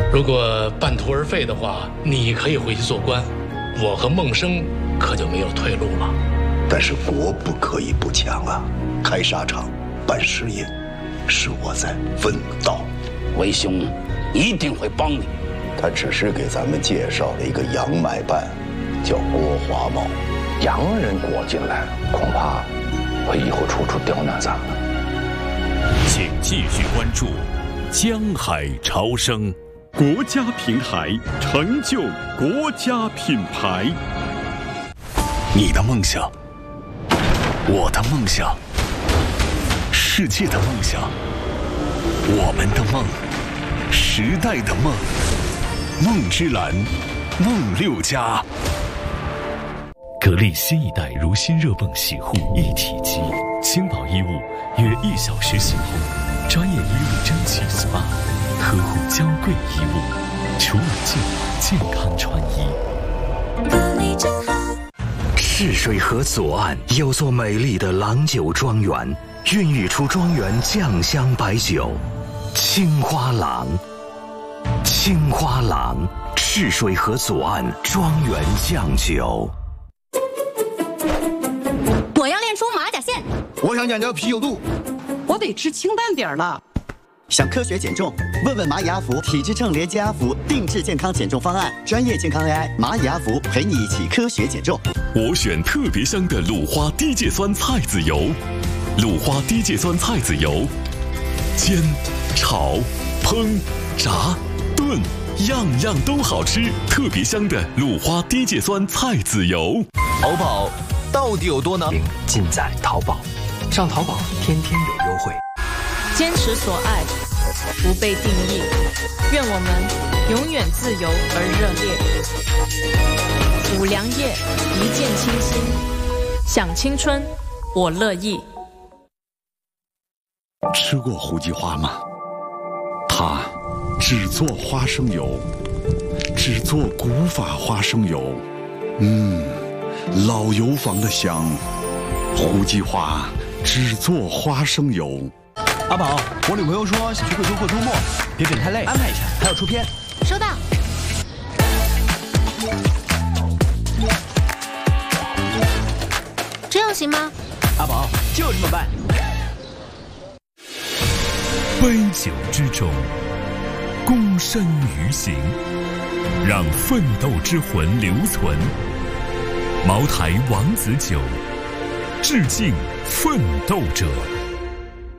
如果半途而废的话，你可以回去做官，我和孟生可就没有退路了。 但是国不可以不强啊！开纱厂、办事业，是我在问道。 为兄一定会帮你。 他只是给咱们介绍了一个洋买办，叫郭华茂。 洋人裹进来，恐怕会以后处处刁难咱们。 请继续关注江海潮生， 国家平台，成就国家品牌。 你的梦想，我的梦想，世界的梦想，我们的梦，时代的梦，梦之蓝，梦六家。格力新一代如新热泵洗护一体机，轻薄衣物约1小时洗后，专业衣物蒸汽 SPA， 呵护娇贵衣物，除了健康穿衣。 格力真好。 泗水河左岸有座美丽的郎酒庄园，孕育出庄园酱香白酒青花郎。青花郎，泗水河左岸庄园酱酒。 我要练出马甲线， 我想减掉啤酒肚， 我得吃清淡点了。 想科学减重？问问蚂蚁阿福体脂秤连接阿福定制健康减重方案，专业健康 AI 蚂蚁阿福陪你一起科学减重。 我选特别香的鲁花低芥酸菜籽油，鲁花低芥酸菜籽油，煎、炒、烹、炸、炖，样样都好吃。特别香的鲁花低芥酸菜籽油。 淘宝到底有多难？ 尽在淘宝，上淘宝天天有优惠。 坚持所爱，不被定义。愿我们永远自由而热烈。五粮液，一见倾心。想青春，我乐意。 吃过胡姬花吗？它只做花生油，只做古法花生油。老油坊的香，胡姬花只做花生油。 阿宝，我女朋友说想去贵州过周末，别等太累，安排一下，还要出片。 收到。这样行吗？ 阿宝，就这么办。 杯酒之中，躬身于行，让奋斗之魂留存。茅台王子酒，致敬奋斗者。